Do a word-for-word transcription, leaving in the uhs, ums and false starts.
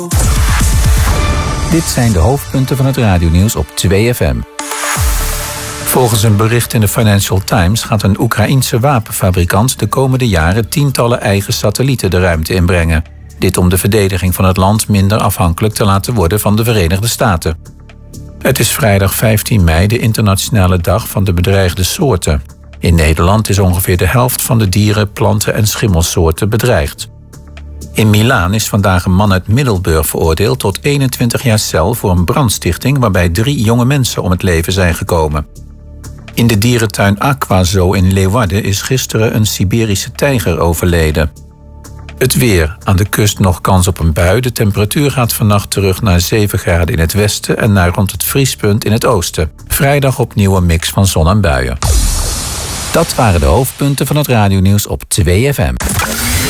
Dit zijn de hoofdpunten van het radionieuws op twee F M. Volgens een bericht in de Financial Times gaat een Oekraïense wapenfabrikant de komende jaren tientallen eigen satellieten de ruimte inbrengen. Dit om de verdediging van het land minder afhankelijk te laten worden van de Verenigde Staten. Het is vrijdag vijftien mei, de internationale dag van de bedreigde soorten. In Nederland is ongeveer de helft van de dieren, planten en schimmelsoorten bedreigd. In Milaan is vandaag een man uit Middelburg veroordeeld tot eenentwintig jaar cel voor een brandstichting waarbij drie jonge mensen om het leven zijn gekomen. In de dierentuin Aquazoo in Leeuwarden is gisteren een Siberische tijger overleden. Het weer. Aan de kust nog kans op een bui. De temperatuur gaat vannacht terug naar zeven graden in het westen en naar rond het vriespunt in het oosten. Vrijdag opnieuw een mix van zon en buien. Dat waren de hoofdpunten van het radionieuws op twee F M.